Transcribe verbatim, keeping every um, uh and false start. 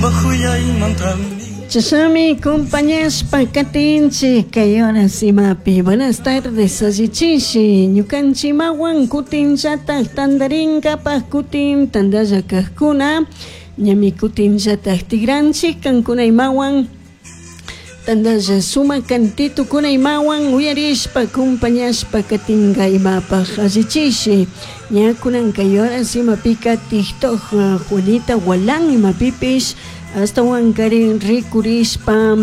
Chasami, compañeros, pacatinchi, kayona simapi. Buenas tardes, azichishi. Ñukanchi mawan kutin jataq tandarinka pa kutin tandaya kahkuna. Ñami kutin jataq tigranchi kankuna imawan. Tandaya suma kantito kuna imawan uyarishpa compañeros pakatinga imapaq azichishi. Ñakunan kayona simapika tiktok Juanita Walan imapipish. Hasta Huancarín Ricurishpa